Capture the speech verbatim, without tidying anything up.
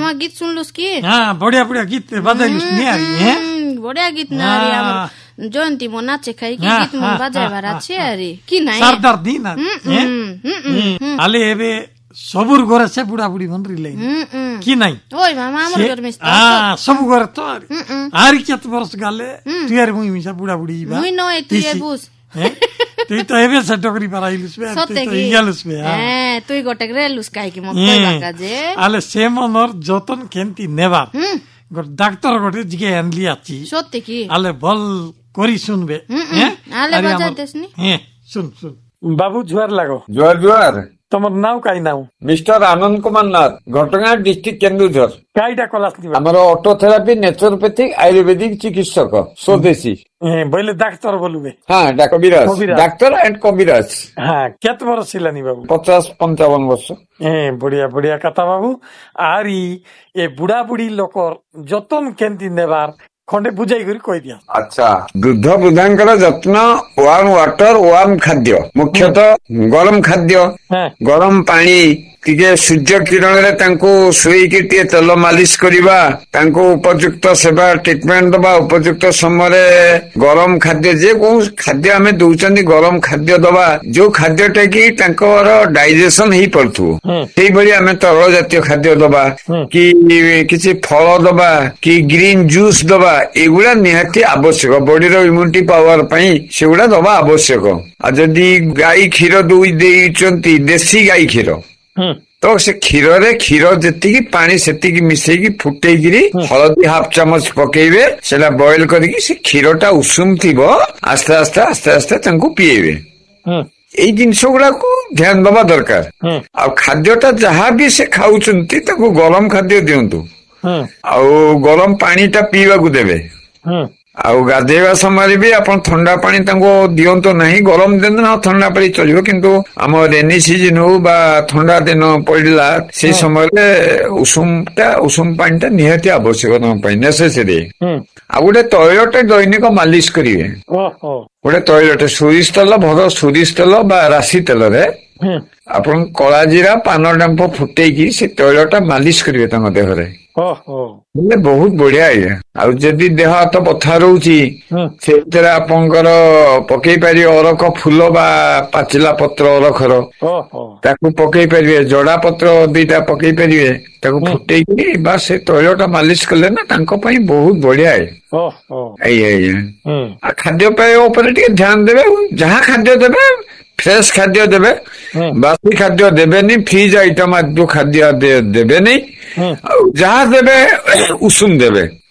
मामा गीत सुनलुस की? हाँ बढ़िया बढ़िया गीत बजाइलुस नि यार हैं बढ़िया गीत ना रे हमर जयंती मो नाचे खाई की गीत मो बजाइबार আছে আরে কি নাই सरदार दिन हैं आले एबे सबुर gore से बुढ़ा बुढ़ी बन रिले की नहीं ओय मामा हमर घर में हां सब gore तो आरी केत वर्ष गाले तू यार मुई मिसा बुढ़ा बुढ़ी बा मुई नय तू ये बुस তুই তো এবে সে টকরি পারাইলুস বে তুই তো ইয়ালুস বে হ্যাঁ তুই গটক রেলুস কাই কি মত কইবা কাজে আলে সে মনর যতন কেনতি নেবার গট ডাক্তার গটে জিগে আনলি আছি সত্যি কি আলে বল করি শুনবে হ্যাঁ আলে বাজাইতেছনি হ্যাঁ শুন শুন বাবু জোয়ার লাগো জোয়ার জোয়ার তোমার নাও কাই নাও মিস্টার আনন্দ কুমার নাথ ঘটগাঁ ডিস্ট্রিক্ট কেন্দুঝর কাইটা কলাস নিবা আমার অটোথেরাপি ন্যাচুরোপ্যাথিক আয়ুর্বেদিক চিকিৎসক স্বদেশী বলে ডাক্তার বলবে হ্যাঁ কবিরাজ ডাক্তার এন্ড কবিরাজ হ্যাঁ কেত বড় ছিলানি বাবু পঞ্চাশ পঞ্চাবন বর্ষ হ্যাঁ বড়িয়া বড়িয়া কথা বাবু আর এ বুড়া বুড়ি লোকর যতন কেনতি নেবার খন্ডে বুঝাই করে কই দিয়া আচ্ছা বৃদ্ধ বৃদ্ধাঙ্কর যত্ন ওয়ার্ম ওয়াটার ওয়ার্ম খাদ্য মুখ্যতঃ গরম খাদ্য গরম পানি ଟିକେ ସୂର୍ଯ୍ୟ କିରଣରେ ତାଙ୍କୁ ଶୋଇକି ଟିକେ ତେଲ ମାଲିସ କରିବା ତାଙ୍କୁ ଉପଯୁକ୍ତ ସେବା ଟ୍ରିଟମେଣ୍ଟ ଦବା ଉପଯୁକ୍ତ ସମୟରେ ଗରମ ଖାଦ୍ୟ ଯେ କୋଉ ଖାଦ୍ୟ ଆମେ ଦଉଛନ୍ତି ଗରମ ଖାଦ୍ୟ ଦବା ଯୋଉ ଖାଦ୍ୟଟା କି ତାଙ୍କର ଡାଇଜେସନ ହେଇପାରୁଥିବ ସେଇଭଳି ଆମେ ତରଳ ଜାତୀୟ ଖାଦ୍ୟ ଦବା କି କିଛି ଫଳ ଦବା କି ଗ୍ରୀନ ଜୁସ୍ ଦବା ଏଗୁଡା ନିହାତି ଆବଶ୍ୟକ ବଡିର ଇମ୍ୟୁନିଟି ପାୱାର ପାଇଁ ସେଗୁଡା ଦବା ଆବଶ୍ୟକ ଆଉ ଯଦି ଗାଈ କ୍ଷୀର ଦେଇଛନ୍ତି ଦେଶୀ ଗାଈ କ୍ଷୀର ତ ସେ କ୍ଷୀରରେ କ୍ଷୀର ଯେତିକି ପାଣି ସେତିକି ମିଶେଇକି ଫୁଟେଇକିରି ହଳଦୀ ହାଫ ଚାମଚ ପକେଇବେ ସେଟା ବଏଲ କରିକି ସେ କ୍ଷୀରଟା ଉଷୁମ ଥିବ ଆସ୍ତେ ଆସ୍ତେ ଆସ୍ତେ ଆସ୍ତେ ତାଙ୍କୁ ପିଏଇବେ ଏଇ ଜିନିଷ ଗୁଡାକୁ ଧ୍ୟାନ ଦବା ଦରକାର ଆଉ ଖାଦ୍ୟଟା ଯାହା ବି ସେ ଖାଉଛନ୍ତି ତାକୁ ଗରମ ଖାଦ୍ୟ ଦିଅନ୍ତୁ ଆଉ ଗରମ ପାଣି ଟା ପିଇବାକୁ ଦେବେ ଆଉ ଗାଧେଇବା ସମୟରେ ବି ଆପଣ ଥଣ୍ଡା ପାଣି ତାଙ୍କୁ ଦିଅନ୍ତୁ ନାହିଁ ଗରମ ଦିନ ଥଣ୍ଡା ପାଣି ଚଳିବ କିନ୍ତୁ ଆମ ରେନି ସିଜନ ହଉ ବା ଥଣ୍ଡା ଦିନ ପଡିଲା ସେଇ ସମୟରେ ଉଷୁମଟା ଉଷୁମ ପାଣିଟା ନିହାତି ଆବଶ୍ୟକ ତମ ପାଇଁ ନେସେସରି ଆଉ ଗୋଟେ ତୈଳଟେ ଦୈନିକ ମାଲିସ କରିବେ ଗୋଟେ ତୈଳଟେ ସୋରିଷ ତେଲ ଭଲ ସୋରିଷ ତେଲ ବା ରାଶି ତେଲରେ ଆପଣ କଳା ଜିରା ପାନ ଡାମ୍ପ ଫୁଟେଇକି ସେ ତୈଳଟା ମାଲିସ କରିବେ ତାଙ୍କ ଦେହରେ ବହୁତ ବଢିଆ ଆଜ୍ଞା ଆଉ ଯଦି ଦେହ ହାତ ବଥା ରହୁଛି ସେଥିରେ ଆପଣଙ୍କର ପକେଇ ପାରିବେ ଅରଖ ଫୁଲ ବା ପାଚିଲା ପତ୍ର ଅରଖର ତାକୁ ପକେଇ ପାରିବେ ଜଡା ପତ୍ର ଦିଟା ପକେଇ ପାରିବେ ତାକୁ ଫୁଟେଇକି ବା ସେ ତୈଳଟା ମାଲିସ କଲେ ନା ତାଙ୍କ ପାଇଁ ବହୁତ ବଢିଆ ଆଜ୍ଞା ଆଜ୍ଞା ଖାଦ୍ୟପେୟ ଉପରେ ଟିକେ ଧ୍ୟାନ ଦେବେ ଯାହା ଖାଦ୍ୟ ଦେବେ ଫ୍ରେଶ ଖାଦ୍ୟ ଦେବେ ବାସି ଖାଦ୍ୟ ଦେବେନି ଫ୍ରିଜ ଆଇଟମ ଖାଦ୍ୟ ଦେବେନି ଆଉ ଯାହା ଦେବେ ଉଷୁମ ଦେବେ